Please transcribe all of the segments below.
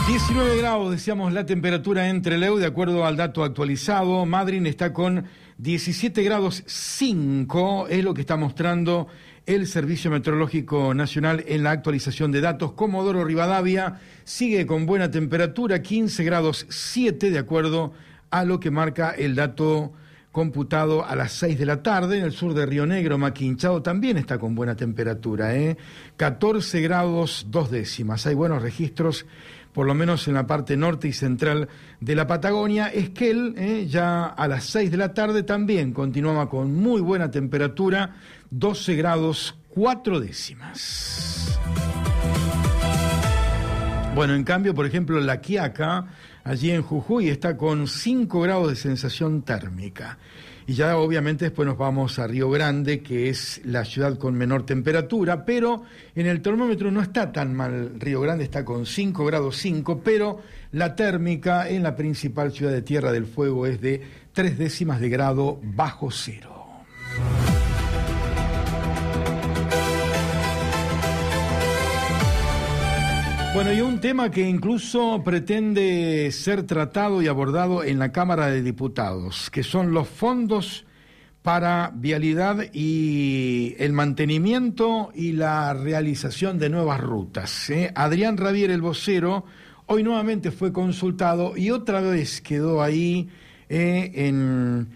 19 grados, decíamos, la temperatura en Trelew, de acuerdo al dato actualizado. Madryn está con 17 grados 5, es lo que está mostrando el Servicio Meteorológico Nacional en la actualización de datos. Comodoro Rivadavia sigue con buena temperatura, 15 grados 7, de acuerdo a lo que marca el dato computado a las 6 de la tarde. En el sur de Río Negro, Maquinchao también está con buena temperatura, 14 grados 2 décimas. Hay buenos registros, por lo menos en la parte norte y central de la Patagonia. Esquel, ya a las 6 de la tarde, también continuaba con muy buena temperatura, 12 grados 4 décimas. Bueno, en cambio, por ejemplo, La Quiaca, allí en Jujuy, está con 5 grados de sensación térmica. Y ya obviamente después nos vamos a Río Grande, que es la ciudad con menor temperatura, pero en el termómetro no está tan mal. Río Grande está con 5 grados 5, pero la térmica en la principal ciudad de Tierra del Fuego es de 3 décimas de grado bajo cero. Bueno, y un tema que incluso pretende ser tratado y abordado en la Cámara de Diputados, que son los fondos para vialidad y el mantenimiento y la realización de nuevas rutas. Adrián Rabier, el vocero, hoy nuevamente fue consultado y otra vez quedó ahí en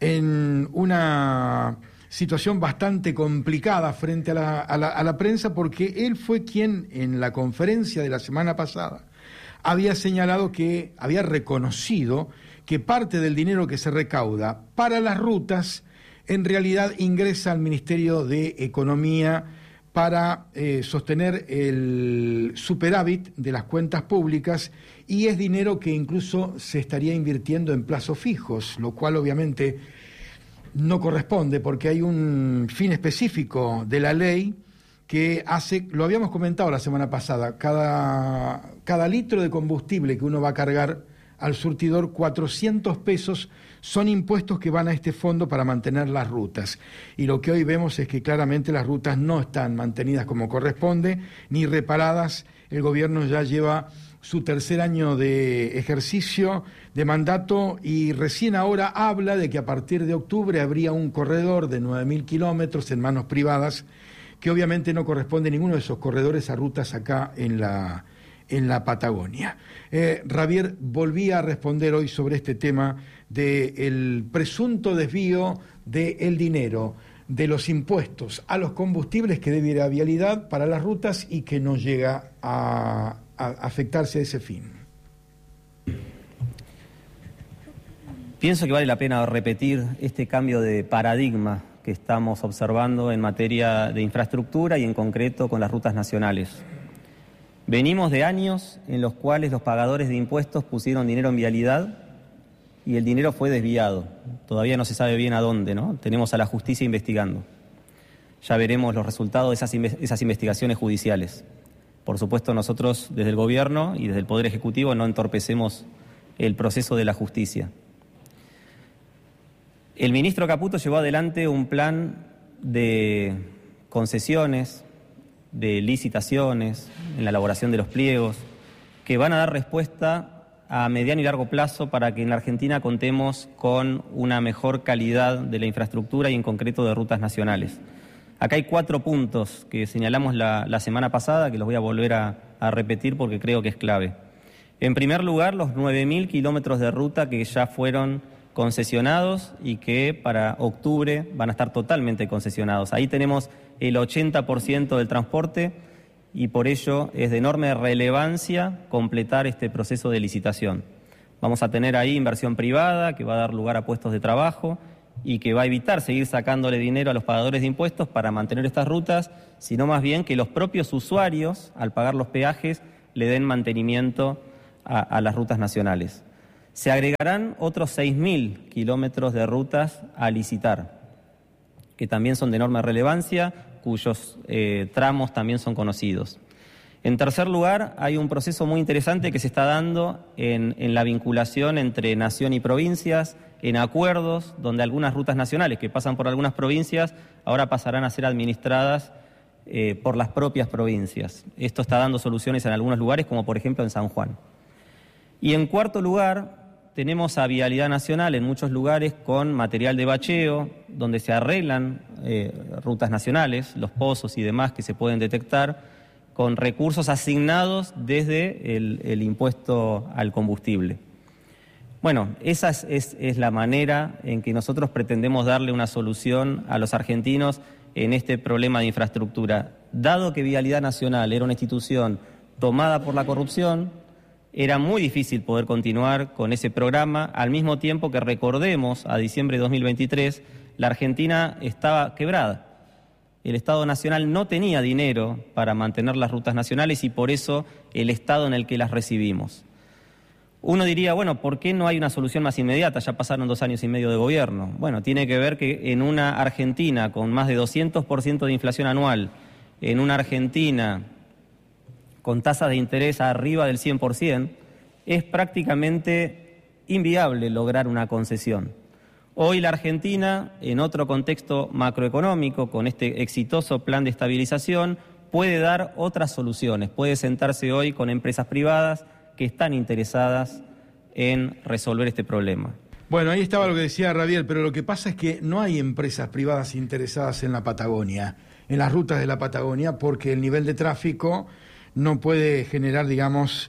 una situación bastante complicada frente a la prensa, porque él fue quien en la conferencia de la semana pasada había señalado que había reconocido que parte del dinero que se recauda para las rutas en realidad ingresa al Ministerio de Economía para sostener el superávit de las cuentas públicas, y es dinero que incluso se estaría invirtiendo en plazos fijos, lo cual obviamente no corresponde, porque hay un fin específico de la ley que hace, lo habíamos comentado la semana pasada, cada litro de combustible que uno va a cargar al surtidor, 400 pesos son impuestos que van a este fondo para mantener las rutas. Y lo que hoy vemos es que claramente las rutas no están mantenidas como corresponde, ni reparadas. El gobierno ya lleva su tercer año de ejercicio de mandato y recién ahora habla de que a partir de octubre habría un corredor de 9.000 kilómetros en manos privadas, que obviamente no corresponde ninguno de esos corredores a rutas acá en la Patagonia. Rabier volvía a responder hoy sobre este tema del presunto desvío del dinero de los impuestos a los combustibles que debe ir a vialidad para las rutas y que no llega a afectarse a ese fin. Pienso que vale la pena repetir este cambio de paradigma que estamos observando en materia de infraestructura y en concreto con las rutas nacionales. Venimos de años en los cuales los pagadores de impuestos pusieron dinero en vialidad y el dinero fue desviado. Todavía no se sabe bien a dónde, ¿no? Tenemos a la justicia investigando. Ya veremos los resultados de esas investigaciones judiciales. Por supuesto, nosotros desde el Gobierno y desde el Poder Ejecutivo no entorpecemos el proceso de la justicia. El ministro Caputo llevó adelante un plan de concesiones, de licitaciones, en la elaboración de los pliegos, que van a dar respuesta a mediano y largo plazo para que en la Argentina contemos con una mejor calidad de la infraestructura y en concreto de rutas nacionales. Acá hay 4 puntos que señalamos la semana pasada, que los voy a volver a repetir porque creo que es clave. En primer lugar, los 9.000 kilómetros de ruta que ya fueron concesionados y que para octubre van a estar totalmente concesionados. Ahí tenemos el 80% del transporte y por ello es de enorme relevancia completar este proceso de licitación. Vamos a tener ahí inversión privada que va a dar lugar a puestos de trabajo y que va a evitar seguir sacándole dinero a los pagadores de impuestos para mantener estas rutas, sino más bien que los propios usuarios, al pagar los peajes, le den mantenimiento a las rutas nacionales. Se agregarán otros 6.000 kilómetros de rutas a licitar, que también son de enorme relevancia, cuyos tramos también son conocidos. En tercer lugar, hay un proceso muy interesante que se está dando en la vinculación entre nación y provincias, en acuerdos donde algunas rutas nacionales que pasan por algunas provincias ahora pasarán a ser administradas por las propias provincias. Esto está dando soluciones en algunos lugares, como por ejemplo en San Juan. Y en cuarto lugar, tenemos a Vialidad Nacional en muchos lugares con material de bacheo, donde se arreglan rutas nacionales, los pozos y demás que se pueden detectar, con recursos asignados desde el impuesto al combustible. Bueno, esa es la manera en que nosotros pretendemos darle una solución a los argentinos en este problema de infraestructura. Dado que Vialidad Nacional era una institución tomada por la corrupción, era muy difícil poder continuar con ese programa, al mismo tiempo que, recordemos, a diciembre de 2023, la Argentina estaba quebrada. El Estado Nacional no tenía dinero para mantener las rutas nacionales y por eso el Estado en el que las recibimos. Uno diría, bueno, ¿por qué no hay una solución más inmediata? Ya pasaron 2 años y medio de gobierno. Bueno, tiene que ver que en una Argentina con más de 200% de inflación anual, en una Argentina con tasas de interés arriba del 100%, es prácticamente inviable lograr una concesión. Hoy la Argentina, en otro contexto macroeconómico, con este exitoso plan de estabilización, puede dar otras soluciones, puede sentarse hoy con empresas privadas que están interesadas en resolver este problema. Bueno, ahí estaba lo que decía Rabiel, pero lo que pasa es que no hay empresas privadas interesadas en la Patagonia, en las rutas de la Patagonia, porque el nivel de tráfico no puede generar, digamos,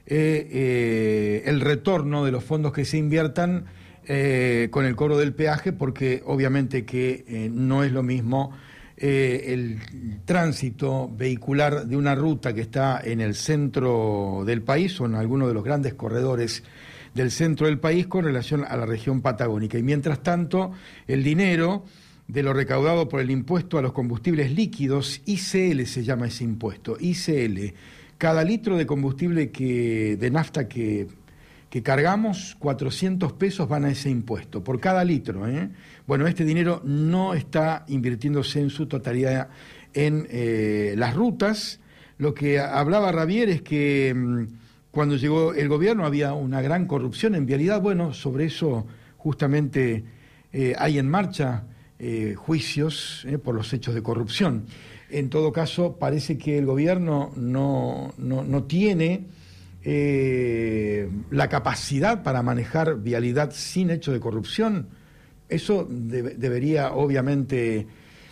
el retorno de los fondos que se inviertan con el cobro del peaje, porque obviamente que no es lo mismo el tránsito vehicular de una ruta que está en el centro del país o en alguno de los grandes corredores del centro del país con relación a la región patagónica. Y mientras tanto, el dinero de lo recaudado por el impuesto a los combustibles líquidos, ICL se llama ese impuesto, ICL, cada litro de combustible de nafta que cargamos, 400 pesos van a ese impuesto, por cada litro. Bueno, este dinero no está invirtiéndose en su totalidad en las rutas. Lo que hablaba Rabier es que cuando llegó el gobierno había una gran corrupción en vialidad. Bueno, sobre eso justamente hay en marcha juicios por los hechos de corrupción. En todo caso, parece que el gobierno no tiene la capacidad para manejar vialidad sin hecho de corrupción. Eso debería obviamente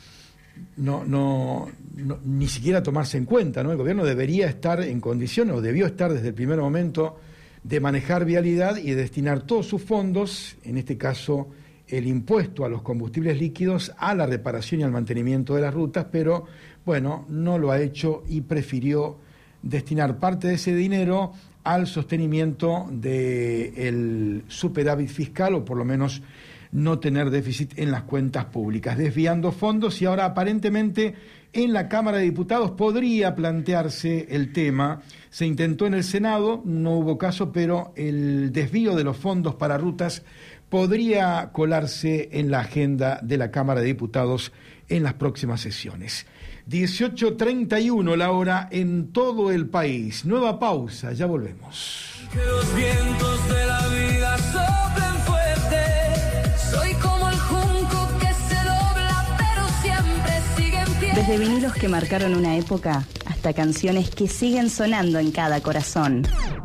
ni siquiera tomarse en cuenta, ¿no? El gobierno debería estar en condiciones, o debió estar desde el primer momento, de manejar vialidad y de destinar todos sus fondos, en este caso el impuesto a los combustibles líquidos, a la reparación y al mantenimiento de las rutas, pero bueno, no lo ha hecho y prefirió destinar parte de ese dinero al sostenimiento del superávit fiscal, o por lo menos no tener déficit en las cuentas públicas, desviando fondos. Y ahora aparentemente en la Cámara de Diputados podría plantearse el tema. Se intentó en el Senado, no hubo caso, pero el desvío de los fondos para rutas podría colarse en la agenda de la Cámara de Diputados en las próximas sesiones. 18:31 la hora en todo el país. Nueva pausa, ya volvemos. Que los vientos de la vida soplen fuerte. Soy como el junco que se dobla, pero siempre sigue en pie. Desde vinilos que marcaron una época hasta canciones que siguen sonando en cada corazón.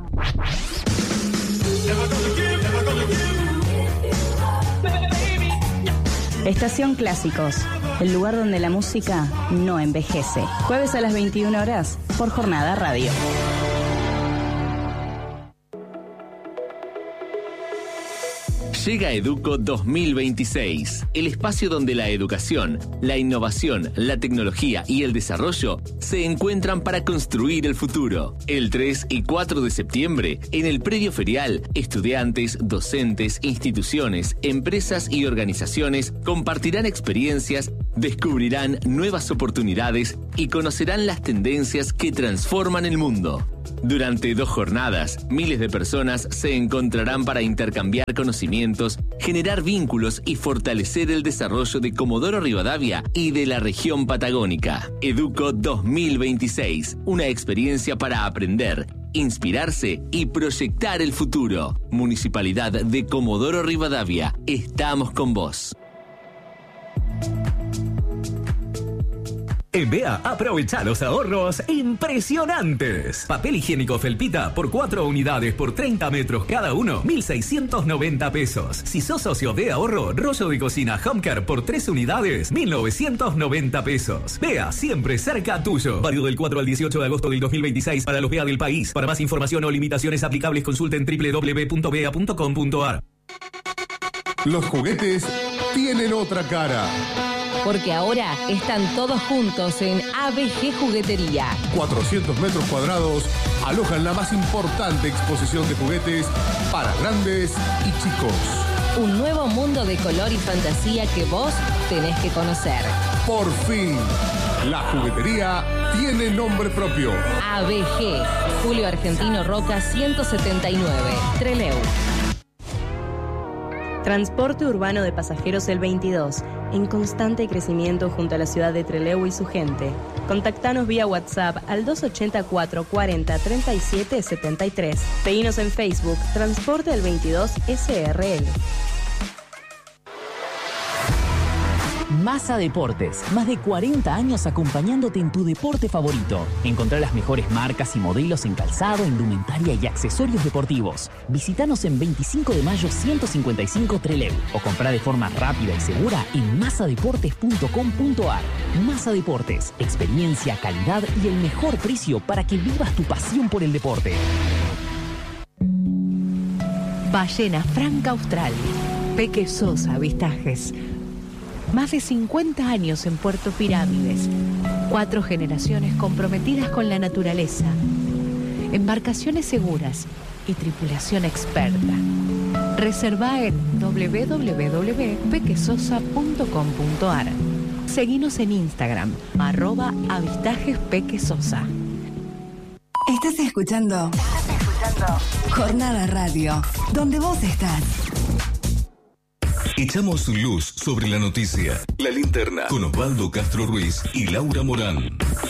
Estación Clásicos, el lugar donde la música no envejece. Jueves a las 21 horas por Jornada Radio. Llega Educo 2026, el espacio donde la educación, la innovación, la tecnología y el desarrollo se encuentran para construir el futuro. El 3 y 4 de septiembre, en el predio ferial, estudiantes, docentes, instituciones, empresas y organizaciones compartirán experiencias, descubrirán nuevas oportunidades y conocerán las tendencias que transforman el mundo. Durante 2 jornadas, miles de personas se encontrarán para intercambiar conocimientos, generar vínculos y fortalecer el desarrollo de Comodoro Rivadavia y de la región patagónica. Educo 2026, una experiencia para aprender, inspirarse y proyectar el futuro. Municipalidad de Comodoro Rivadavia, estamos con vos. En BEA, aprovecha los ahorros impresionantes. Papel higiénico Felpita por 4 unidades por 30 metros cada uno, 1.690 pesos. Si sos socio de ahorro, rollo de cocina Homecare por 3 unidades, 1.990 pesos. BEA, siempre cerca tuyo. Válido del 4 al 18 de agosto del 2026 para los BEA del país. Para más información o limitaciones aplicables, consulten www.bea.com.ar. Los juguetes tienen otra cara. Porque ahora están todos juntos en ABG Juguetería. 400 metros cuadrados alojan la más importante exposición de juguetes para grandes y chicos. Un nuevo mundo de color y fantasía que vos tenés que conocer. Por fin, la juguetería tiene nombre propio. ABG, Julio Argentino Roca 179, Trelew. Transporte urbano de pasajeros El 22, en constante crecimiento junto a la ciudad de Trelew y su gente. Contactanos vía WhatsApp al 284 40 37 73. Seguinos en Facebook, Transporte El 22 SRL. Massa Deportes, más de 40 años acompañándote en tu deporte favorito. Encontrá las mejores marcas y modelos en calzado, indumentaria y accesorios deportivos. Visítanos en 25 de mayo 155 Trelew o comprá de forma rápida y segura en massadeportes.com.ar. Massa Deportes, experiencia, calidad y el mejor precio para que vivas tu pasión por el deporte. Ballena Franca Austral, Peque Sosa Avistajes. Más de 50 años en Puerto Pirámides. 4 generaciones comprometidas con la naturaleza. Embarcaciones seguras y tripulación experta. Reservá en www.pequesosa.com.ar. Seguinos en Instagram, @avistajespequesosa. Estás escuchando Jornada Radio, donde vos estás. Echamos luz sobre la noticia. La Linterna con Osvaldo Castro Ruiz y Laura Morán.